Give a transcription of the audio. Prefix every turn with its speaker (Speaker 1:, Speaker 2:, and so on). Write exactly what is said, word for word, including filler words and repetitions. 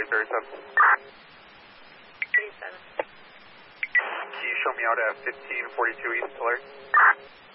Speaker 1: Tulare thirty-seven.
Speaker 2: thirty-seven.
Speaker 1: Can you show me out at fifteen forty-two East Tulare?